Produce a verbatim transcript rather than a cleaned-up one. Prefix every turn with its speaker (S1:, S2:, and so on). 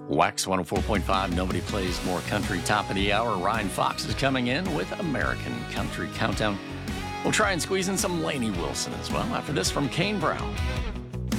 S1: Wax one oh four point five, nobody plays more country. Top of the hour, Ryan Fox is coming in with American Country Countdown. We'll try and squeeze in some Lainey Wilson as well after this from Kane Brown.